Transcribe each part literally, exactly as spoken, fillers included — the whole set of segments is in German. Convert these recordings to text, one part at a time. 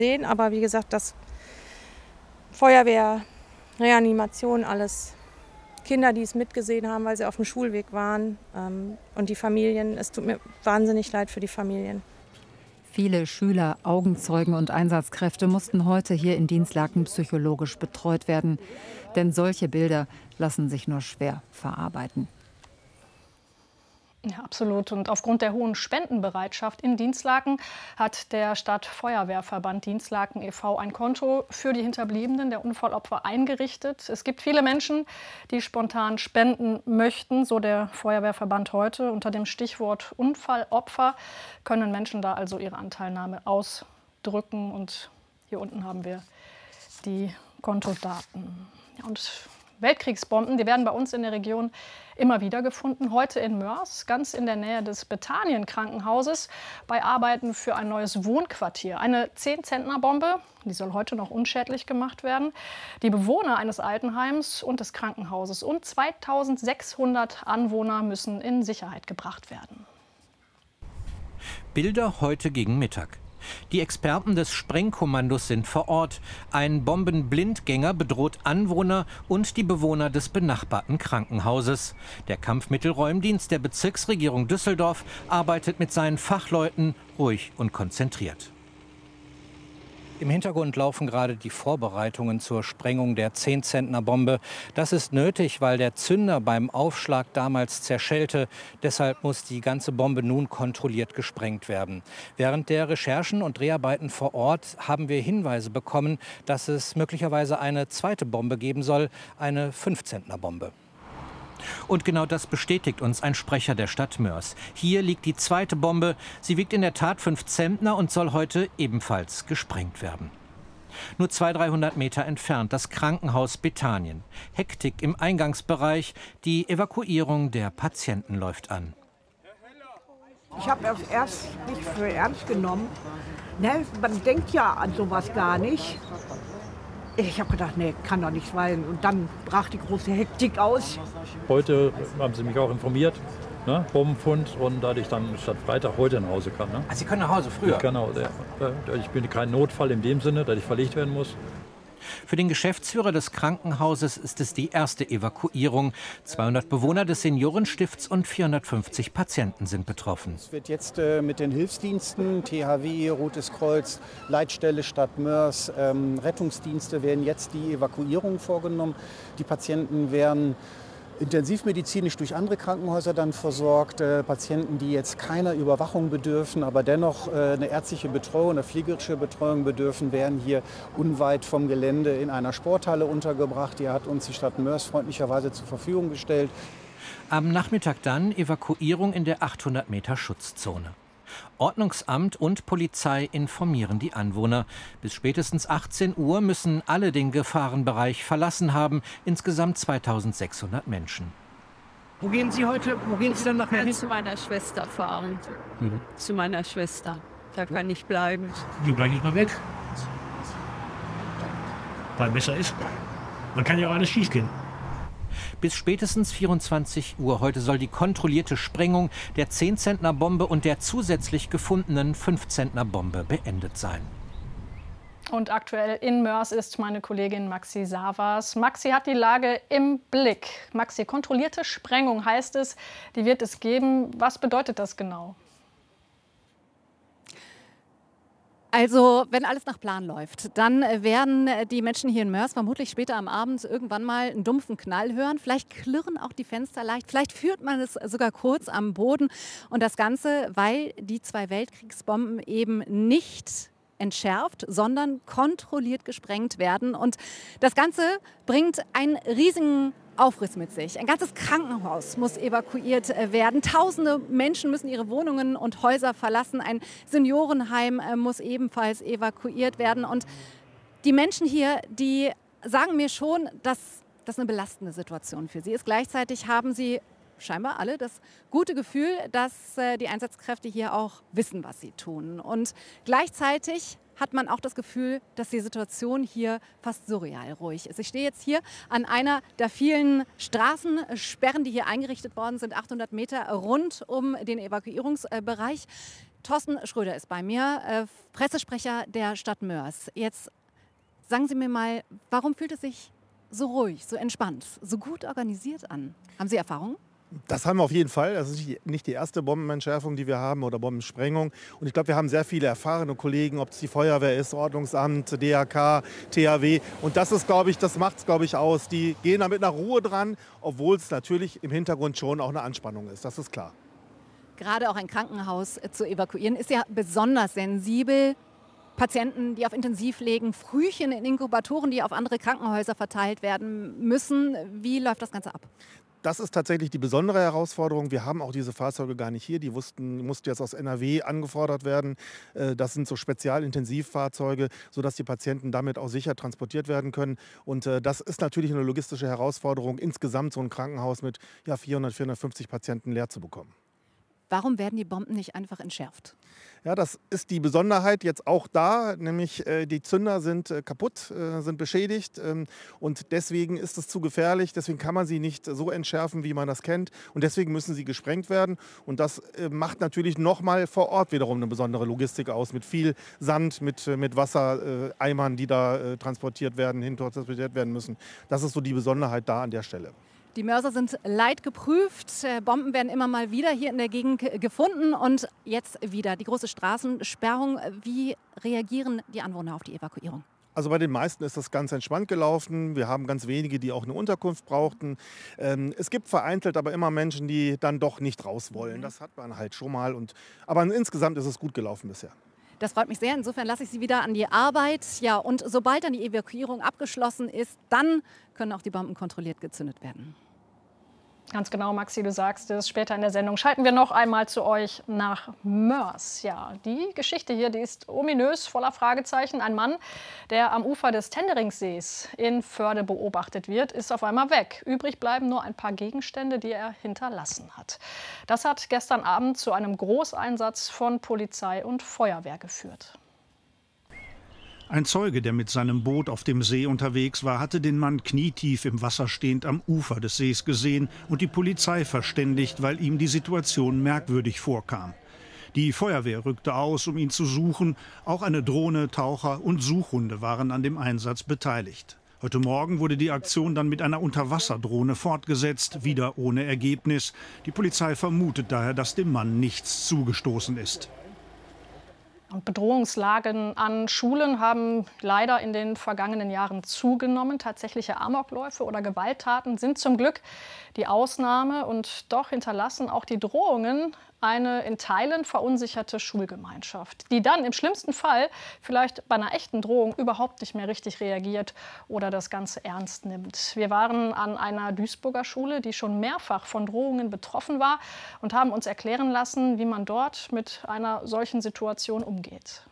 sehen. Aber wie gesagt, das Feuerwehr, Reanimation, alles Kinder, die es mitgesehen haben, weil sie auf dem Schulweg waren. Ähm, und die Familien, es tut mir wahnsinnig leid für die Familien. Viele Schüler, Augenzeugen und Einsatzkräfte mussten heute hier in Dinslaken psychologisch betreut werden. Denn solche Bilder lassen sich nur schwer verarbeiten. Ja, absolut. Und aufgrund der hohen Spendenbereitschaft in Dinslaken hat der Stadtfeuerwehrverband Dinslaken e V ein Konto für die Hinterbliebenen der Unfallopfer eingerichtet. Es gibt viele Menschen, die spontan spenden möchten, so der Feuerwehrverband heute. Unter dem Stichwort Unfallopfer können Menschen da also ihre Anteilnahme ausdrücken. Und hier unten haben wir die Kontodaten. Ja, und Weltkriegsbomben, die werden bei uns in der Region immer wieder gefunden. Heute in Moers, ganz in der Nähe des Bethanien-Krankenhauses, bei Arbeiten für ein neues Wohnquartier. Eine zehn-Zentner-Bombe, die soll heute noch unschädlich gemacht werden. Die Bewohner eines Altenheims und des Krankenhauses und zweitausendsechshundert Anwohner müssen in Sicherheit gebracht werden. Bilder heute gegen Mittag. Die Experten des Sprengkommandos sind vor Ort. Ein Bombenblindgänger bedroht Anwohner und die Bewohner des benachbarten Krankenhauses. Der Kampfmittelräumdienst der Bezirksregierung Düsseldorf arbeitet mit seinen Fachleuten ruhig und konzentriert. Im Hintergrund laufen gerade die Vorbereitungen zur Sprengung der zehn-Zentner-Bombe. Das ist nötig, weil der Zünder beim Aufschlag damals zerschellte. Deshalb muss die ganze Bombe nun kontrolliert gesprengt werden. Während der Recherchen und Dreharbeiten vor Ort haben wir Hinweise bekommen, dass es möglicherweise eine zweite Bombe geben soll, eine fünf-Zentner-Bombe. Und genau das bestätigt uns ein Sprecher der Stadt Moers. Hier liegt die zweite Bombe. Sie wiegt in der Tat fünf Zentner und soll heute ebenfalls gesprengt werden. Nur zweihundert, dreihundert Meter entfernt das Krankenhaus Bethanien. Hektik im Eingangsbereich. Die Evakuierung der Patienten läuft an. Ich habe das erst nicht für ernst genommen. Ne, man denkt ja an sowas gar nicht. Ich habe gedacht, nee, kann doch nicht sein. Und dann brach die große Hektik aus. Heute haben sie mich auch informiert, ne? Bombenfund, und dass ich dann statt Freitag heute nach Hause kann. Ne? Also Sie können nach Hause früher? Ich kann nach Hause, ja. Ich bin kein Notfall in dem Sinne, dass ich verlegt werden muss. Für den Geschäftsführer des Krankenhauses ist es die erste Evakuierung. zweihundert Bewohner des Seniorenstifts und vierhundertfünfzig Patienten sind betroffen. Es wird jetzt äh, mit den Hilfsdiensten, T H W, Rotes Kreuz, Leitstelle Stadt Moers, ähm, Rettungsdienste werden jetzt die Evakuierung vorgenommen. Die Patienten werden intensivmedizinisch durch andere Krankenhäuser dann versorgt. Äh, Patienten, die jetzt keiner Überwachung bedürfen, aber dennoch äh, eine ärztliche Betreuung, eine pflegerische Betreuung bedürfen, werden hier unweit vom Gelände in einer Sporthalle untergebracht. Die hat uns die Stadt Moers freundlicherweise zur Verfügung gestellt. Am Nachmittag dann Evakuierung in der achthundert Meter Schutzzone. Ordnungsamt und Polizei informieren die Anwohner. Bis spätestens achtzehn Uhr müssen alle den Gefahrenbereich verlassen haben. Insgesamt zweitausendsechshundert Menschen. Wo gehen Sie heute? Wo gehen Sie dann nachher hin? Zu meiner Schwester fahren. Mhm. Zu meiner Schwester. Da kann ich bleiben. Die bleibe ich mal weg. Weil besser ist. Man kann ja auch alles schief gehen. Bis spätestens vierundzwanzig Uhr heute soll die kontrollierte Sprengung der zehn-Zentner-Bombe und der zusätzlich gefundenen fünf-Zentner-Bombe beendet sein. Und aktuell in Moers ist meine Kollegin Maxi Savas. Maxi hat die Lage im Blick. Maxi, kontrollierte Sprengung heißt es, die wird es geben. Was bedeutet das genau? Also, wenn alles nach Plan läuft, dann werden die Menschen hier in Moers vermutlich später am Abend irgendwann mal einen dumpfen Knall hören. Vielleicht klirren auch die Fenster leicht, vielleicht führt man es sogar kurz am Boden. Und das Ganze, weil die zwei Weltkriegsbomben eben nicht entschärft, sondern kontrolliert gesprengt werden. Und das Ganze bringt einen riesigen Aufriss mit sich. Ein ganzes Krankenhaus muss evakuiert werden. Tausende Menschen müssen ihre Wohnungen und Häuser verlassen. Ein Seniorenheim muss ebenfalls evakuiert werden. Und die Menschen hier, die sagen mir schon, dass das eine belastende Situation für sie ist. Gleichzeitig haben sie scheinbar alle das gute Gefühl, dass die Einsatzkräfte hier auch wissen, was sie tun. Und gleichzeitig hat man auch das Gefühl, dass die Situation hier fast surreal ruhig ist. Ich stehe jetzt hier an einer der vielen Straßensperren, die hier eingerichtet worden sind, achthundert Meter rund um den Evakuierungsbereich. Thorsten Schröder ist bei mir, äh, Pressesprecher der Stadt Mörs. Jetzt sagen Sie mir mal, warum fühlt es sich so ruhig, so entspannt, so gut organisiert an? Haben Sie Erfahrung? Das haben wir auf jeden Fall. Das ist nicht die erste Bombenentschärfung, die wir haben oder Bombensprengung. Und ich glaube, wir haben sehr viele erfahrene Kollegen, ob es die Feuerwehr ist, Ordnungsamt, D R K, T H W. Und das ist, glaube ich, das macht es, glaube ich, aus. Die gehen da mit einer Ruhe dran, obwohl es natürlich im Hintergrund schon auch eine Anspannung ist. Das ist klar. Gerade auch ein Krankenhaus zu evakuieren ist ja besonders sensibel. Patienten, die auf Intensiv liegen, Frühchen in Inkubatoren, die auf andere Krankenhäuser verteilt werden müssen. Wie läuft das Ganze ab? Das ist tatsächlich die besondere Herausforderung. Wir haben auch diese Fahrzeuge gar nicht hier. Die mussten, die mussten jetzt aus N R W angefordert werden. Das sind so Spezialintensivfahrzeuge, sodass die Patienten damit auch sicher transportiert werden können. Und das ist natürlich eine logistische Herausforderung, insgesamt so ein Krankenhaus mit ja, vierhundert, vierhundertfünfzig Patienten leer zu bekommen. Warum werden die Bomben nicht einfach entschärft? Ja, das ist die Besonderheit jetzt auch da, nämlich äh, die Zünder sind äh, kaputt, äh, sind beschädigt ähm, und deswegen ist es zu gefährlich, deswegen kann man sie nicht so entschärfen, wie man das kennt und deswegen müssen sie gesprengt werden und das äh, macht natürlich nochmal vor Ort wiederum eine besondere Logistik aus, mit viel Sand, mit, mit Wassereimern, die da äh, transportiert werden, hin transportiert werden müssen. Das ist so die Besonderheit da an der Stelle. Die Mörser sind leidgeprüft. Bomben werden immer mal wieder hier in der Gegend gefunden. Und jetzt wieder die große Straßensperrung. Wie reagieren die Anwohner auf die Evakuierung? Also bei den meisten ist das ganz entspannt gelaufen. Wir haben ganz wenige, die auch eine Unterkunft brauchten. Ähm, es gibt vereinzelt aber immer Menschen, die dann doch nicht raus wollen. Das hat man halt schon mal. Und, aber insgesamt ist es gut gelaufen bisher. Das freut mich sehr. Insofern lasse ich Sie wieder an die Arbeit. Ja, und sobald dann die Evakuierung abgeschlossen ist, dann können auch die Bomben kontrolliert gezündet werden. Ganz genau, Maxi, du sagst es. Später in der Sendung schalten wir noch einmal zu euch nach Mörs. Ja, die Geschichte hier, die ist ominös, voller Fragezeichen. Ein Mann, der am Ufer des Tenderingssees in Förde beobachtet wird, ist auf einmal weg. Übrig bleiben nur ein paar Gegenstände, die er hinterlassen hat. Das hat gestern Abend zu einem Großeinsatz von Polizei und Feuerwehr geführt. Ein Zeuge, der mit seinem Boot auf dem See unterwegs war, hatte den Mann knietief im Wasser stehend am Ufer des Sees gesehen und die Polizei verständigt, weil ihm die Situation merkwürdig vorkam. Die Feuerwehr rückte aus, um ihn zu suchen. Auch eine Drohne, Taucher und Suchhunde waren an dem Einsatz beteiligt. Heute Morgen wurde die Aktion dann mit einer Unterwasserdrohne fortgesetzt, wieder ohne Ergebnis. Die Polizei vermutet daher, dass dem Mann nichts zugestoßen ist. Und Bedrohungslagen an Schulen haben leider in den vergangenen Jahren zugenommen. Tatsächliche Amokläufe oder Gewalttaten sind zum Glück die Ausnahme. Und doch hinterlassen auch die Drohungen eine in Teilen verunsicherte Schulgemeinschaft, die dann im schlimmsten Fall vielleicht bei einer echten Drohung überhaupt nicht mehr richtig reagiert oder das Ganze ernst nimmt. Wir waren an einer Duisburger Schule, die schon mehrfach von Drohungen betroffen war und haben uns erklären lassen, wie man dort mit einer solchen Situation umgeht.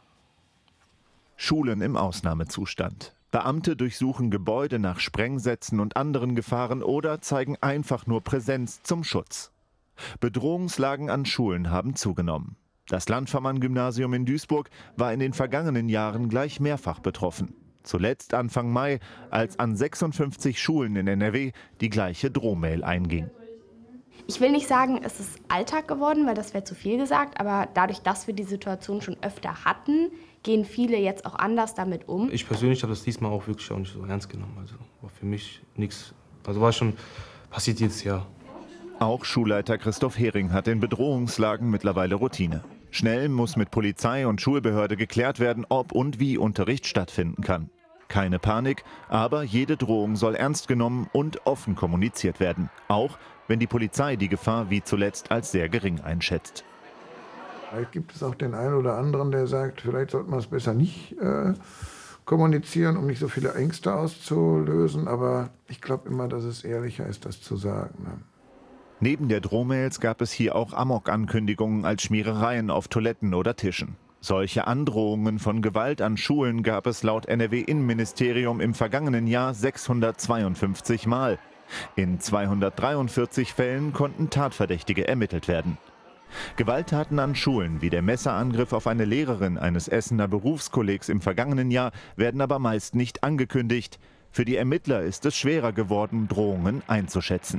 Schulen im Ausnahmezustand. Beamte durchsuchen Gebäude nach Sprengsätzen und anderen Gefahren oder zeigen einfach nur Präsenz zum Schutz. Bedrohungslagen an Schulen haben zugenommen. Das Landvermann-Gymnasium in Duisburg war in den vergangenen Jahren gleich mehrfach betroffen. Zuletzt Anfang Mai, als an sechsundfünfzig Schulen in N R W die gleiche Drohmail einging. Ich will nicht sagen, es ist Alltag geworden, weil das wäre zu viel gesagt, aber dadurch, dass wir die Situation schon öfter hatten, gehen viele jetzt auch anders damit um. Ich persönlich habe das diesmal auch wirklich auch nicht so ernst genommen. Also war für mich nichts, also war schon passiert jedes Jahr. Auch Schulleiter Christoph Hering hat in Bedrohungslagen mittlerweile Routine. Schnell muss mit Polizei und Schulbehörde geklärt werden, ob und wie Unterricht stattfinden kann. Keine Panik, aber jede Drohung soll ernst genommen und offen kommuniziert werden. Auch wenn die Polizei die Gefahr wie zuletzt als sehr gering einschätzt. Vielleicht gibt es auch den einen oder anderen, der sagt, vielleicht sollte man es besser nicht äh, kommunizieren, um nicht so viele Ängste auszulösen. Aber ich glaube immer, dass es ehrlicher ist, das zu sagen. Ne? Neben der Drohmails gab es hier auch Amok-Ankündigungen als Schmierereien auf Toiletten oder Tischen. Solche Androhungen von Gewalt an Schulen gab es laut N R W-Innenministerium im vergangenen Jahr sechshundertzweiundfünfzig Mal. In zweihundertdreiundvierzig Fällen konnten Tatverdächtige ermittelt werden. Gewalttaten an Schulen wie der Messerangriff auf eine Lehrerin eines Essener Berufskollegs im vergangenen Jahr werden aber meist nicht angekündigt. Für die Ermittler ist es schwerer geworden, Drohungen einzuschätzen.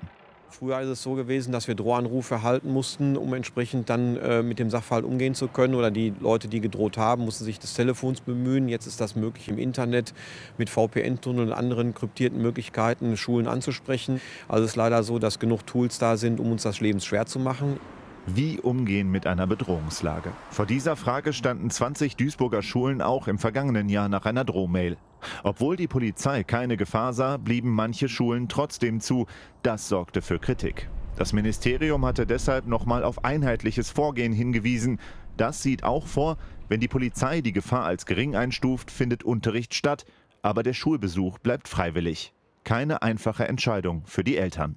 Früher ist es so gewesen, dass wir Drohanrufe erhalten mussten, um entsprechend dann äh, mit dem Sachverhalt umgehen zu können. Oder die Leute, die gedroht haben, mussten sich des Telefons bemühen. Jetzt ist das möglich im Internet mit V P N-Tunneln und anderen kryptierten Möglichkeiten, Schulen anzusprechen. Also es ist leider so, dass genug Tools da sind, um uns das Leben schwer zu machen. Wie umgehen mit einer Bedrohungslage? Vor dieser Frage standen zwanzig Duisburger Schulen auch im vergangenen Jahr nach einer Drohmail. Obwohl die Polizei keine Gefahr sah, blieben manche Schulen trotzdem zu. Das sorgte für Kritik. Das Ministerium hatte deshalb nochmal auf einheitliches Vorgehen hingewiesen. Das sieht auch vor, wenn die Polizei die Gefahr als gering einstuft, findet Unterricht statt. Aber der Schulbesuch bleibt freiwillig. Keine einfache Entscheidung für die Eltern.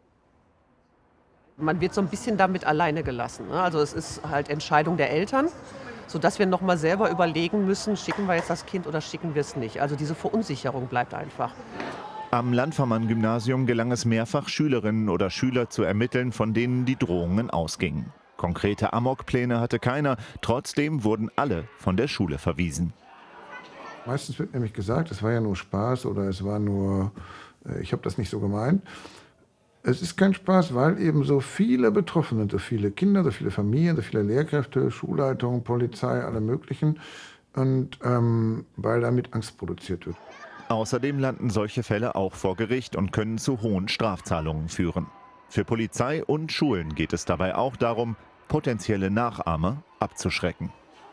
Man wird so ein bisschen damit alleine gelassen. Also es ist halt Entscheidung der Eltern, sodass wir noch mal selber überlegen müssen, schicken wir jetzt das Kind oder schicken wir es nicht. Also diese Verunsicherung bleibt einfach. Am Landvermann-Gymnasium gelang es mehrfach, Schülerinnen oder Schüler zu ermitteln, von denen die Drohungen ausgingen. Konkrete Amokpläne hatte keiner, trotzdem wurden alle von der Schule verwiesen. Meistens wird nämlich gesagt, es war ja nur Spaß oder es war nur, ich habe das nicht so gemeint. Es ist kein Spaß, weil eben so viele Betroffene sind, so viele Kinder, so viele Familien, so viele Lehrkräfte, Schulleitungen, Polizei, alle möglichen. Und ähm, weil damit Angst produziert wird. Außerdem landen solche Fälle auch vor Gericht und können zu hohen Strafzahlungen führen. Für Polizei und Schulen geht es dabei auch darum, potenzielle Nachahmer abzuschrecken.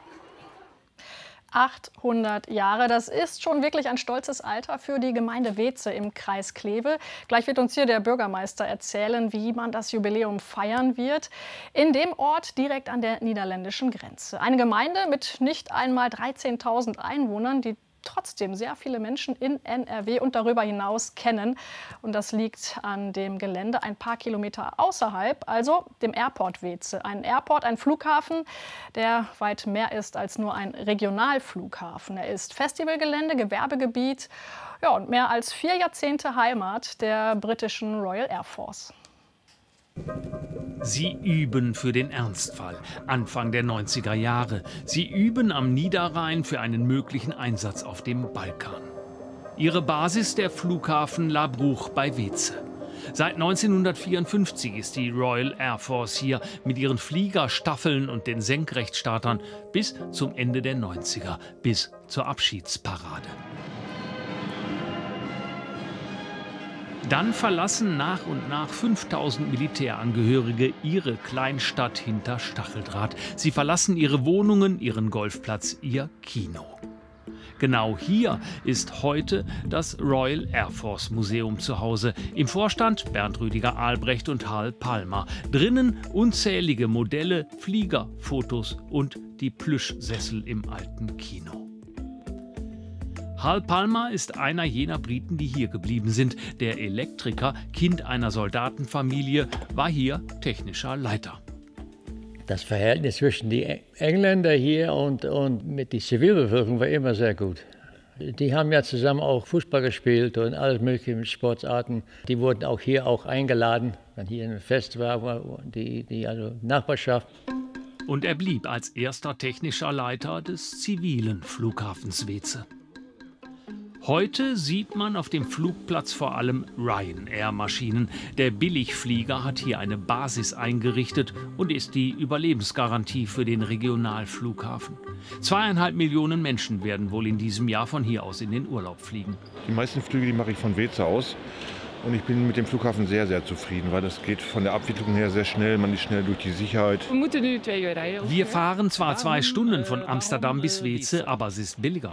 achthundert Jahre, das ist schon wirklich ein stolzes Alter für die Gemeinde Weetze im Kreis Kleve. Gleich wird uns hier der Bürgermeister erzählen, wie man das Jubiläum feiern wird. In dem Ort direkt an der niederländischen Grenze. Eine Gemeinde mit nicht einmal dreizehntausend Einwohnern, die trotzdem sehr viele Menschen in N R W und darüber hinaus kennen. Und das liegt an dem Gelände ein paar Kilometer außerhalb, also dem Airport Weetze. Ein Airport, ein Flughafen, der weit mehr ist als nur ein Regionalflughafen. Er ist Festivalgelände, Gewerbegebiet, ja, und mehr als vier Jahrzehnte Heimat der britischen Royal Air Force. Sie üben für den Ernstfall, Anfang der neunziger Jahre. Sie üben am Niederrhein für einen möglichen Einsatz auf dem Balkan. Ihre Basis der Flughafen La Bruch bei Weetze. Seit neunzehnhundertvierundfünfzig ist die Royal Air Force hier mit ihren Fliegerstaffeln und den Senkrechtstartern bis zum Ende der neunziger, bis zur Abschiedsparade. Dann verlassen nach und nach fünftausend Militärangehörige ihre Kleinstadt hinter Stacheldraht. Sie verlassen ihre Wohnungen, ihren Golfplatz, ihr Kino. Genau hier ist heute das Royal Air Force Museum zu Hause. Im Vorstand Bernd Rüdiger Albrecht und Hal Palmer. Drinnen unzählige Modelle, Flieger, Fotos und die Plüschsessel im alten Kino. Hal Palmer ist einer jener Briten, die hier geblieben sind. Der Elektriker, Kind einer Soldatenfamilie, war hier technischer Leiter. Das Verhältnis zwischen den Engländern hier und, und mit der Zivilbevölkerung war immer sehr gut. Die haben ja zusammen auch Fußball gespielt und alles mögliche Sportarten. Die wurden auch hier auch eingeladen, wenn hier ein Fest war, die, die also Nachbarschaft. Und er blieb als erster technischer Leiter des zivilen Flughafens Weetze. Heute sieht man auf dem Flugplatz vor allem Ryanair-Maschinen. Der Billigflieger hat hier eine Basis eingerichtet und ist die Überlebensgarantie für den Regionalflughafen. Zweieinhalb Millionen Menschen werden wohl in diesem Jahr von hier aus in den Urlaub fliegen. Die meisten Flüge die mache ich von Weetze aus. Und ich bin mit dem Flughafen sehr, sehr zufrieden, weil das geht von der Abwicklung her sehr schnell. Man ist schnell durch die Sicherheit. Wir fahren zwar zwei Stunden von Amsterdam bis Weetze, aber es ist billiger.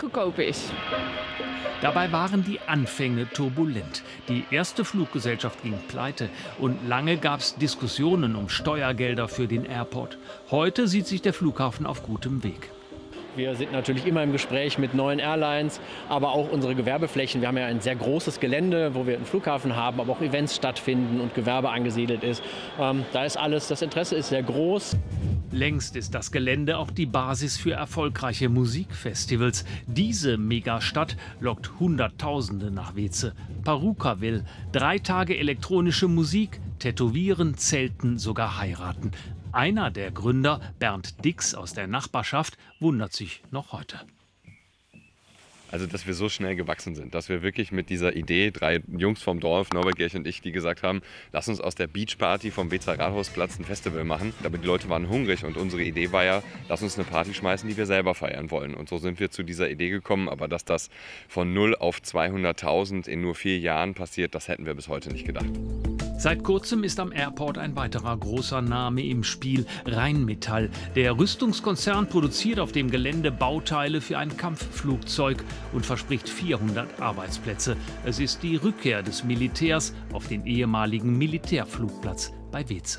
Dabei waren die Anfänge turbulent. Die erste Fluggesellschaft ging pleite und lange gab es Diskussionen um Steuergelder für den Airport. Heute sieht sich der Flughafen auf gutem Weg. Wir sind natürlich immer im Gespräch mit neuen Airlines, aber auch unsere Gewerbeflächen. Wir haben ja ein sehr großes Gelände, wo wir einen Flughafen haben, aber auch Events stattfinden und Gewerbe angesiedelt ist. Ähm, da ist alles, das Interesse ist sehr groß. Längst ist das Gelände auch die Basis für erfolgreiche Musikfestivals. Diese Megastadt lockt Hunderttausende nach Weetze. Parukaville, drei Tage elektronische Musik, Tätowieren, Zelten, sogar heiraten. Einer der Gründer, Bernd Dix aus der Nachbarschaft, wundert sich noch heute. Also, dass wir so schnell gewachsen sind, dass wir wirklich mit dieser Idee, drei Jungs vom Dorf, Norbert, Gerch und ich, die gesagt haben, lass uns aus der Beachparty vom Wezer Rathausplatz ein Festival machen. Aber die Leute waren hungrig und unsere Idee war ja, lass uns eine Party schmeißen, die wir selber feiern wollen. Und so sind wir zu dieser Idee gekommen. Aber dass das von null auf zweihunderttausend in nur vier Jahren passiert, das hätten wir bis heute nicht gedacht. Seit kurzem ist am Airport ein weiterer großer Name im Spiel, Rheinmetall. Der Rüstungskonzern produziert auf dem Gelände Bauteile für ein Kampfflugzeug und verspricht vierhundert Arbeitsplätze. Es ist die Rückkehr des Militärs auf den ehemaligen Militärflugplatz bei Weeze.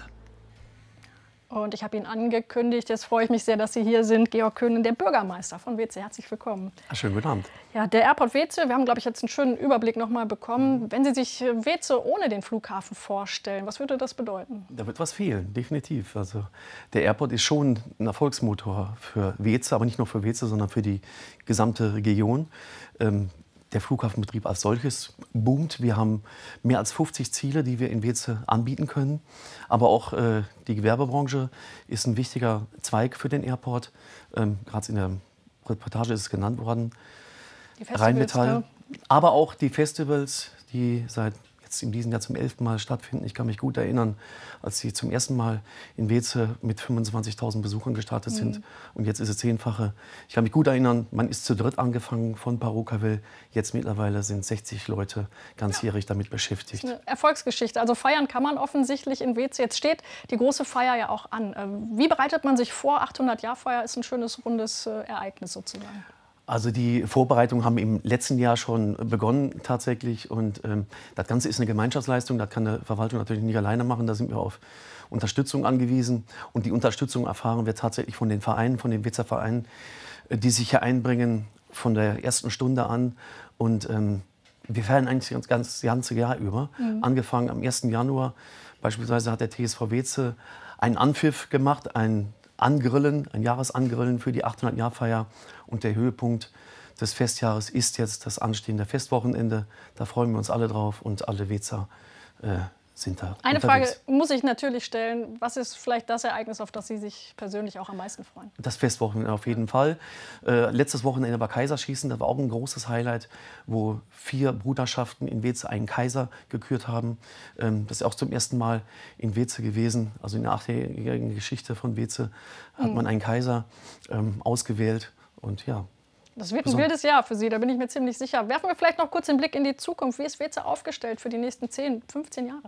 Und ich habe ihn angekündigt, jetzt freue ich mich sehr, dass Sie hier sind. Georg Köhnen, der Bürgermeister von Weeze. Herzlich willkommen. Schönen guten Abend. Ja, der Airport Weeze, wir haben, glaube ich, jetzt einen schönen Überblick noch mal bekommen. Wenn Sie sich Weeze ohne den Flughafen vorstellen, was würde das bedeuten? Da wird was fehlen, definitiv. Also der Airport ist schon ein Erfolgsmotor für Weeze, aber nicht nur für Weeze, sondern für die gesamte Region. Ähm, Der Flughafenbetrieb als solches boomt. Wir haben mehr als fünfzig Ziele, die wir in Weeze anbieten können. Aber auch äh, die Gewerbebranche ist ein wichtiger Zweig für den Airport. Ähm, Gerade in der Reportage ist es genannt worden. Die Festivals, Rheinmetall. ja. Aber auch die Festivals, die seit jetzt in diesem Jahr zum elften Mal stattfinden. Ich kann mich gut erinnern, als sie zum ersten Mal in Weeze mit fünfundzwanzigtausend Besuchern gestartet sind. Mhm. Und jetzt ist es zehnfache. Ich kann mich gut erinnern, man ist zu dritt angefangen von Parokaville. Jetzt mittlerweile sind sechzig Leute ganzjährig damit beschäftigt. Das ist eine Erfolgsgeschichte. Also feiern kann man offensichtlich in Weeze. Jetzt steht die große Feier ja auch an. Wie bereitet man sich vor? achthundert-Jahr-Feier ist ein schönes, rundes Ereignis sozusagen. Also die Vorbereitungen haben im letzten Jahr schon begonnen tatsächlich. Und ähm, das Ganze ist eine Gemeinschaftsleistung. Das kann eine Verwaltung natürlich nicht alleine machen. Da sind wir auf Unterstützung angewiesen. Und die Unterstützung erfahren wir tatsächlich von den Vereinen, von den Wezer Vereinen, die sich hier einbringen von der ersten Stunde an. Und ähm, wir feiern eigentlich das ganze, ganze Jahr über. Mhm. Angefangen am ersten Januar. Beispielsweise hat der T S V Weeze einen Anpfiff gemacht, ein Angrillen, ein Jahresangrillen für die achthundert-Jahr-Feier. Und der Höhepunkt des Festjahres ist jetzt das anstehende Festwochenende. Da freuen wir uns alle drauf und alle Wezer äh, sind da Eine unterwegs. Frage muss ich natürlich stellen. Was ist vielleicht das Ereignis, auf das Sie sich persönlich auch am meisten freuen? Das Festwochenende auf jeden Fall. Äh, letztes Wochenende war Kaiserschießen. Das war auch ein großes Highlight, wo vier Bruderschaften in Weeze einen Kaiser gekürt haben. Ähm, das ist auch zum ersten Mal in Weeze gewesen. Also in der achtjährigen Geschichte von Weeze hat Mhm. man einen Kaiser ähm, ausgewählt. Und ja. Das wird ein wildes Jahr für Sie, da bin ich mir ziemlich sicher. Werfen wir vielleicht noch kurz den Blick in die Zukunft. Wie ist Weeze aufgestellt für die nächsten zehn, fünfzehn Jahre?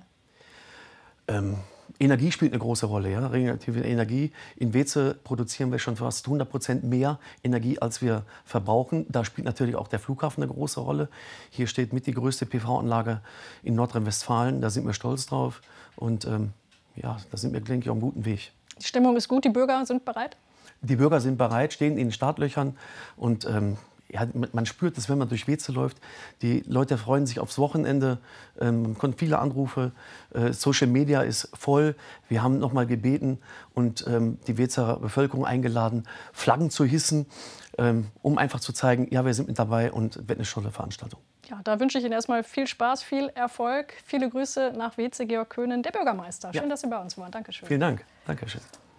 Ähm, Energie spielt eine große Rolle. Ja? Regenerative Energie. In Weeze produzieren wir schon fast hundert Prozent mehr Energie, als wir verbrauchen. Da spielt natürlich auch der Flughafen eine große Rolle. Hier steht mit die größte P V-Anlage in Nordrhein-Westfalen. Da sind wir stolz drauf. Und ähm, ja, da sind wir, denke ich, auf einem guten Weg. Die Stimmung ist gut, die Bürger sind bereit? Die Bürger sind bereit, stehen in den Startlöchern. Und ähm, ja, man spürt es, wenn man durch Weeze läuft. Die Leute freuen sich aufs Wochenende. Ähm, man kommt viele Anrufe. Äh, Social Media ist voll. Wir haben noch mal gebeten und ähm, die Wezer Bevölkerung eingeladen, Flaggen zu hissen, ähm, um einfach zu zeigen, ja, wir sind mit dabei und wird eine tolle Veranstaltung. Ja, da wünsche ich Ihnen erstmal viel Spaß, viel Erfolg. Viele Grüße nach Weeze, Georg Köhnen, der Bürgermeister. Schön, ja. dass Sie bei uns waren. Dankeschön. Vielen Dank. Dankeschön.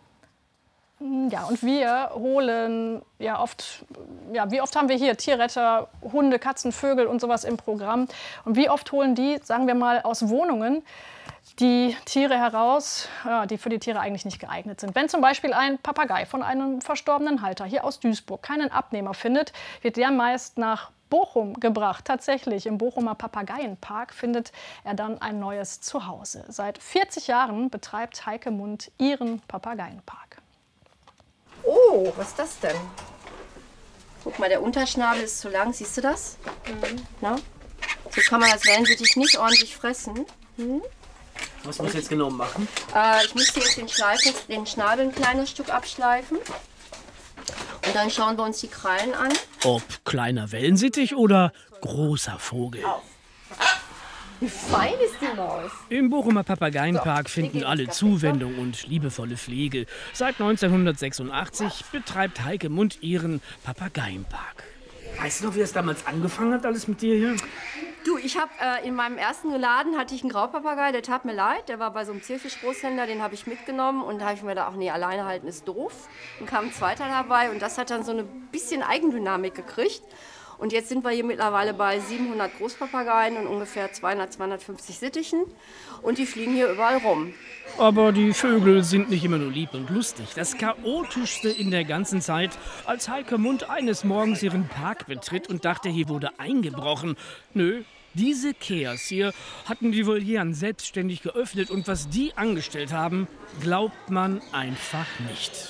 Ja, und wir holen ja oft, ja, wie oft haben wir hier Tierretter, Hunde, Katzen, Vögel und sowas im Programm. Und wie oft holen die, sagen wir mal, aus Wohnungen die Tiere heraus, ja, die für die Tiere eigentlich nicht geeignet sind. Wenn zum Beispiel ein Papagei von einem verstorbenen Halter hier aus Duisburg keinen Abnehmer findet, wird der meist nach Bochum gebracht. Tatsächlich, im Bochumer Papageienpark findet er dann ein neues Zuhause. Seit vierzig Jahren betreibt Heike Mund ihren Papageienpark. Oh, was ist das denn? Guck mal, der Unterschnabel ist zu lang. Siehst du das? Mhm. Na? So kann man das Wellensittich nicht ordentlich fressen. Hm? Was muss ich jetzt genau machen? Äh, ich müsste jetzt den, Schleifen, den Schnabel ein kleines Stück abschleifen. Und dann schauen wir uns die Krallen an. Ob kleiner Wellensittich oder großer Vogel. Auf. Wie fein ist die Maus? Im Bochumer Papageienpark So, finden alle Zuwendung und liebevolle Pflege. Seit neunzehnhundertsechsundachtzig betreibt Heike Mund ihren Papageienpark. Weißt du noch, wie das damals angefangen hat, alles mit dir hier? Du, ich habe äh, in meinem ersten Laden hatte ich einen Graupapagei, der tat mir leid. Der war bei so einem Zierfischgroßhändler, den habe ich mitgenommen. Und da habe ich mir gedacht, ach nee, alleine halten ist doof. Dann kam ein zweiter dabei und das hat dann so ein bisschen Eigendynamik gekriegt. Und jetzt sind wir hier mittlerweile bei siebenhundert Großpapageien und ungefähr zweihundert, zweihundertfünfzig Sittichen. Und die fliegen hier überall rum. Aber die Vögel sind nicht immer nur lieb und lustig. Das Chaotischste in der ganzen Zeit, als Heike Mund eines Morgens ihren Park betritt und dachte, hier wurde eingebrochen. Nö, diese Keas hier hatten die Volieren selbstständig geöffnet. Und was die angestellt haben, glaubt man einfach nicht.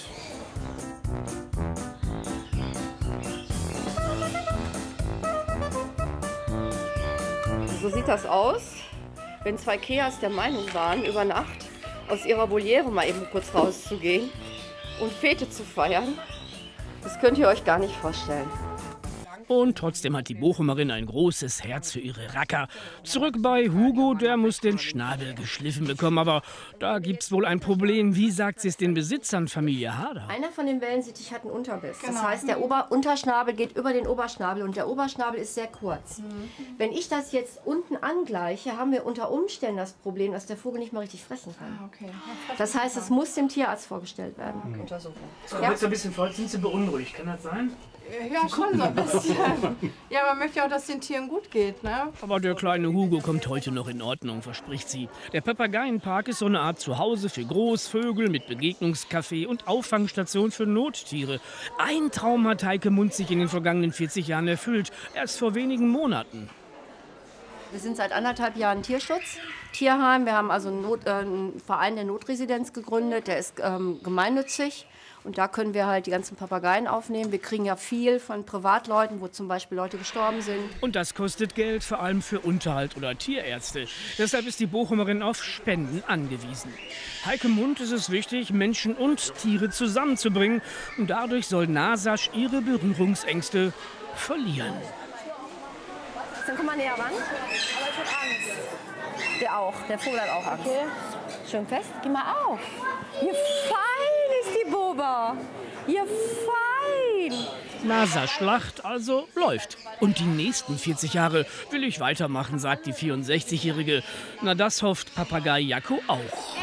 So sieht das aus, wenn zwei Keas der Meinung waren, über Nacht aus ihrer Voliere mal eben kurz rauszugehen und Fete zu feiern. Das könnt ihr euch gar nicht vorstellen. Und trotzdem hat die Bochumerin ein großes Herz für ihre Racker. Zurück bei Hugo, der muss den Schnabel geschliffen bekommen. Aber da gibt's wohl ein Problem. Wie sagt sie es den Besitzern, Familie Harder? Einer von den Wellensittich hat einen Unterbiss. Genau. Das heißt, der Ober Unterschnabel geht über den Oberschnabel und der Oberschnabel ist sehr kurz. Mhm. Wenn ich das jetzt unten angleiche, haben wir unter Umständen das Problem, dass der Vogel nicht mehr richtig fressen kann. Ah, okay. Das heißt, es muss dem Tierarzt vorgestellt werden. Okay. Untersuchung. So, ja? Wird so ein bisschen voll, sind Sie beunruhigt, kann das sein? Ja, schon so ein bisschen. Ja, man möchte ja auch, dass es den Tieren gut geht, ne? Aber der kleine Hugo kommt heute noch in Ordnung, verspricht sie. Der Papageienpark ist so eine Art Zuhause für Großvögel mit Begegnungscafé und Auffangstation für Nottiere. Ein Traum hat Heike Mund sich in den vergangenen vierzig Jahren erfüllt, erst vor wenigen Monaten. Wir sind seit anderthalb Jahren Tierschutz, Tierheim. Wir haben also einen, Not, äh, einen Verein der Notresidenz gegründet, der ist ähm, gemeinnützig. Und da können wir halt die ganzen Papageien aufnehmen. Wir kriegen ja viel von Privatleuten, wo zum Beispiel Leute gestorben sind. Und das kostet Geld, vor allem für Unterhalt oder Tierärzte. Deshalb ist die Bochumerin auf Spenden angewiesen. Heike Mund ist es wichtig, Menschen und Tiere zusammenzubringen. Und dadurch soll Nasasch ihre Berührungsängste verlieren. Dann komm mal näher ran. Aber ich hab Angst. Der auch, der Vogel hat auch Angst. Okay. Schön fest, geh mal auf. Ihr fein ist die Boba. Ihr fein. NASA-Schlacht also läuft. Und die nächsten vierzig Jahre will ich weitermachen, sagt die vierundsechzigjährige. Na, das hofft Papagei Jakko auch.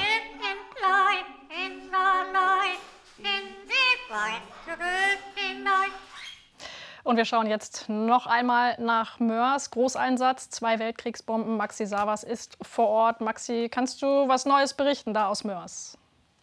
Und wir schauen jetzt noch einmal nach Mörs. Großeinsatz, zwei Weltkriegsbomben. Maxi Savas ist vor Ort. Maxi, kannst du was Neues berichten da aus Mörs?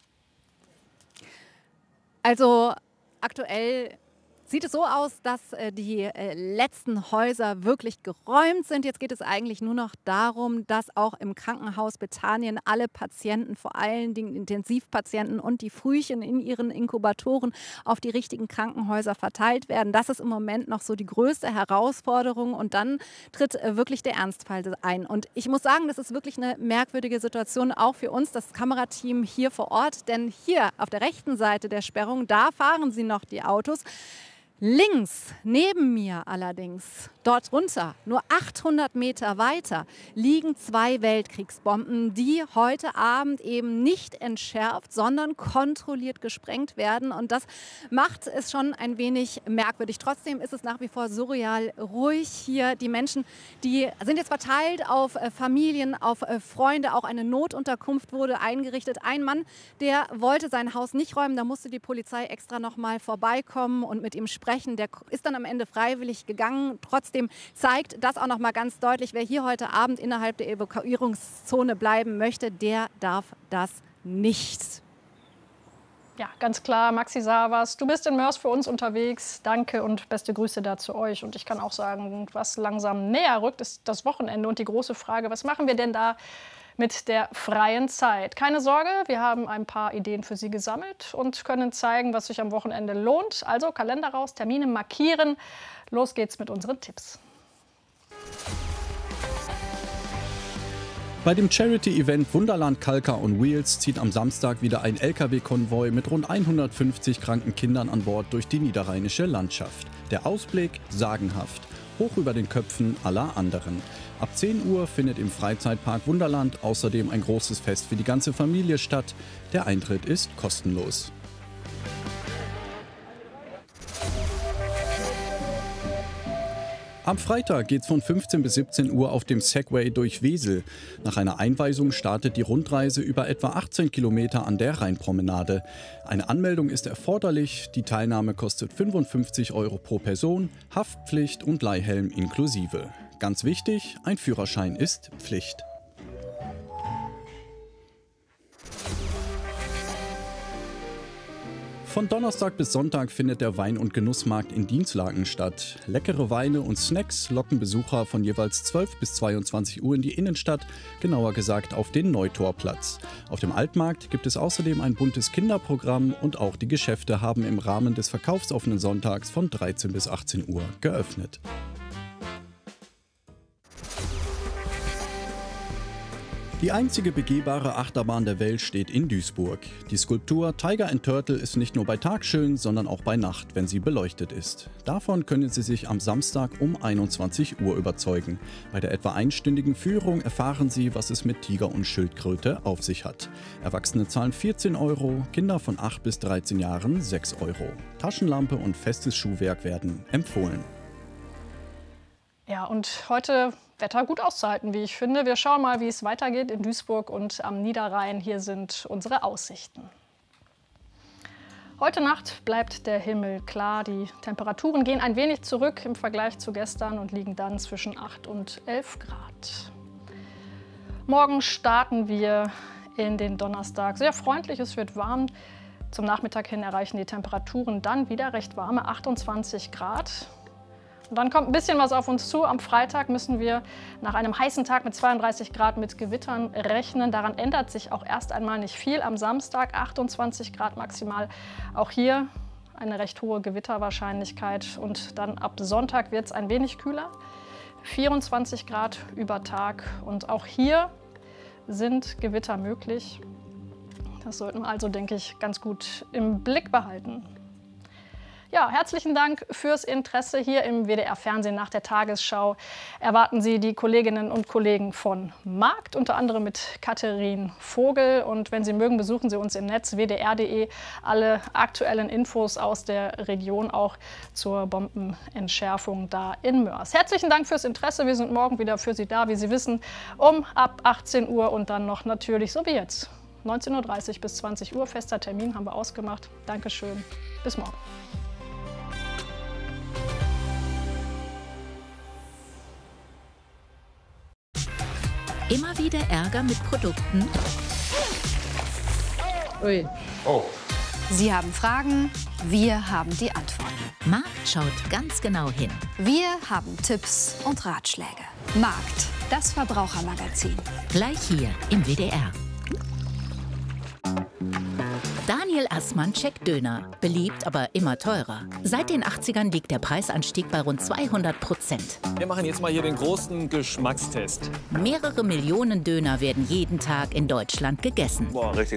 Also aktuell sieht es so aus, dass äh, die äh, letzten Häuser wirklich geräumt sind. Jetzt geht es eigentlich nur noch darum, dass auch im Krankenhaus Bethanien alle Patienten, vor allen Dingen Intensivpatienten und die Frühchen in ihren Inkubatoren auf die richtigen Krankenhäuser verteilt werden. Das ist im Moment noch so die größte Herausforderung und dann tritt äh, wirklich der Ernstfall ein. Und ich muss sagen, das ist wirklich eine merkwürdige Situation, auch für uns, das Kamerateam hier vor Ort. Denn hier auf der rechten Seite der Sperrung, da fahren sie noch die Autos. Links neben mir allerdings, dort runter, nur achthundert Meter weiter, liegen zwei Weltkriegsbomben, die heute Abend eben nicht entschärft, sondern kontrolliert gesprengt werden. Und das macht es schon ein wenig merkwürdig. Trotzdem ist es nach wie vor surreal ruhig hier. Die Menschen, die sind jetzt verteilt auf Familien, auf Freunde. Auch eine Notunterkunft wurde eingerichtet. Ein Mann, der wollte sein Haus nicht räumen, da musste die Polizei extra noch mal vorbeikommen und mit ihm sprechen. Der ist dann am Ende freiwillig gegangen. Trotzdem zeigt das auch noch mal ganz deutlich, wer hier heute Abend innerhalb der Evakuierungszone bleiben möchte, der darf das nicht. Ja, ganz klar, Maxi Savas, du bist in Mörs für uns unterwegs. Danke und beste Grüße da zu euch. Und ich kann auch sagen, was langsam näher rückt, ist das Wochenende und die große Frage, was machen wir denn da mit der freien Zeit? Keine Sorge, wir haben ein paar Ideen für Sie gesammelt und können zeigen, was sich am Wochenende lohnt. Also Kalender raus, Termine markieren. Los geht's mit unseren Tipps. Bei dem Charity-Event Wunderland Kalka on Wheels zieht am Samstag wieder ein L K W-Konvoi mit rund hundertfünfzig kranken Kindern an Bord durch die niederrheinische Landschaft. Der Ausblick sagenhaft, hoch über den Köpfen aller anderen. Ab zehn Uhr findet im Freizeitpark Wunderland außerdem ein großes Fest für die ganze Familie statt. Der Eintritt ist kostenlos. Am Freitag geht's von fünfzehn bis siebzehn Uhr auf dem Segway durch Wesel. Nach einer Einweisung startet die Rundreise über etwa achtzehn Kilometer an der Rheinpromenade. Eine Anmeldung ist erforderlich. Die Teilnahme kostet fünfundfünfzig Euro pro Person, Haftpflicht und Leihhelm inklusive. Ganz wichtig, ein Führerschein ist Pflicht. Von Donnerstag bis Sonntag findet der Wein- und Genussmarkt in Dinslaken statt. Leckere Weine und Snacks locken Besucher von jeweils zwölf bis zweiundzwanzig Uhr in die Innenstadt, genauer gesagt auf den Neutorplatz. Auf dem Altmarkt gibt es außerdem ein buntes Kinderprogramm und auch die Geschäfte haben im Rahmen des verkaufsoffenen Sonntags von dreizehn bis achtzehn Uhr geöffnet. Die einzige begehbare Achterbahn der Welt steht in Duisburg. Die Skulptur Tiger and Turtle ist nicht nur bei Tag schön, sondern auch bei Nacht, wenn sie beleuchtet ist. Davon können Sie sich am Samstag um einundzwanzig Uhr überzeugen. Bei der etwa einstündigen Führung erfahren Sie, was es mit Tiger und Schildkröte auf sich hat. Erwachsene zahlen vierzehn Euro, Kinder von acht bis dreizehn Jahren sechs Euro. Taschenlampe und festes Schuhwerk werden empfohlen. Ja, und heute Wetter gut auszuhalten, wie ich finde. Wir schauen mal, wie es weitergeht in Duisburg und am Niederrhein. Hier sind unsere Aussichten. Heute Nacht bleibt der Himmel klar. Die Temperaturen gehen ein wenig zurück im Vergleich zu gestern und liegen dann zwischen acht und elf Grad. Morgen starten wir in den Donnerstag. Sehr freundlich, es wird warm. Zum Nachmittag hin erreichen die Temperaturen dann wieder recht warme achtundzwanzig Grad. Und dann kommt ein bisschen was auf uns zu. Am Freitag müssen wir nach einem heißen Tag mit zweiunddreißig Grad mit Gewittern rechnen. Daran ändert sich auch erst einmal nicht viel. Am Samstag achtundzwanzig Grad maximal. Auch hier eine recht hohe Gewitterwahrscheinlichkeit. Und dann ab Sonntag wird es ein wenig kühler. vierundzwanzig Grad über Tag. Und auch hier sind Gewitter möglich. Das sollten wir also, denke ich, ganz gut im Blick behalten. Ja, herzlichen Dank fürs Interesse hier im W D R-Fernsehen. Nach der Tagesschau erwarten Sie die Kolleginnen und Kollegen von Markt, unter anderem mit Katharin Vogel. Und wenn Sie mögen, besuchen Sie uns im Netz w d r punkt d e. Alle aktuellen Infos aus der Region, auch zur Bombenentschärfung da in Mörs. Herzlichen Dank fürs Interesse. Wir sind morgen wieder für Sie da, wie Sie wissen, um ab achtzehn Uhr und dann noch natürlich so wie jetzt. neunzehn Uhr dreißig bis zwanzig Uhr, fester Termin haben wir ausgemacht. Dankeschön, bis morgen. Immer wieder Ärger mit Produkten? Ui. Oh. Sie haben Fragen, wir haben die Antworten. Markt schaut ganz genau hin. Wir haben Tipps und Ratschläge. Markt, das Verbrauchermagazin. Gleich hier im W D R. Daniel Assmann checkt Döner. Beliebt, aber immer teurer. Seit den achtzigern liegt der Preisanstieg bei rund zweihundert Prozent. Wir machen jetzt mal hier den großen Geschmackstest. Mehrere Millionen Döner werden jeden Tag in Deutschland gegessen. Boah, richtig